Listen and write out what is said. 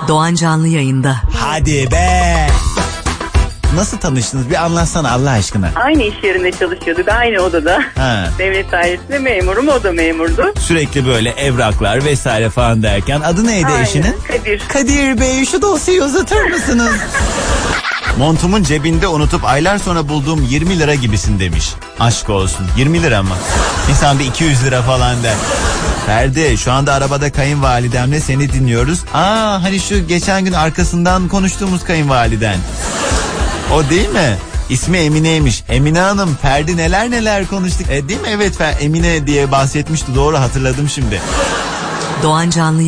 Doğan Canlı yayında. Hadi be. Nasıl tanıştınız? Bir anlatsana Allah aşkına. Aynı iş yerinde çalışıyorduk, aynı odada. Ha. Devlet dairesinde memurum, o da memurdu. Sürekli böyle evraklar vesaire falan derken. Adı neydi Aynen, eşinin? Kadir. Kadir Bey, şu dosyayı uzatır mısınız? Montumun cebinde unutup aylar sonra bulduğum 20 lira gibisin demiş. Aşk olsun, 20 lira mı? İnsan bir 200 lira falan der. Ferdi, şu anda arabada kayınvalidemle seni dinliyoruz. Hani şu geçen gün arkasından konuştuğumuz kayınvaliden. O değil mi? İsmi Emine'ymiş. Emine Hanım, Ferdi neler neler konuştuk. Değil mi? Evet, Emine diye bahsetmişti, doğru hatırladım şimdi. Doğan Canlı